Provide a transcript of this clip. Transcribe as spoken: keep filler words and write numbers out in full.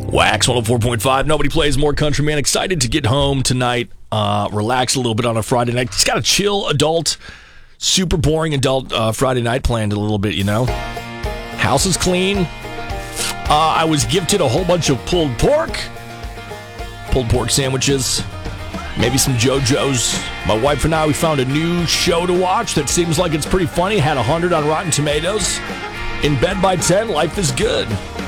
Wax one oh four point five. Nobody plays more country, man. Excited to get home tonight. Uh, relax a little bit on a Friday night. Just got a chill adult, super boring adult uh, Friday night planned a little bit, you know. House is clean. Uh, I was gifted a whole bunch of pulled pork. Pulled pork sandwiches. Maybe some JoJo's. My wife and I, we found a new show to watch that seems like it's pretty funny. Had one hundred on Rotten Tomatoes. In bed by ten, life is good.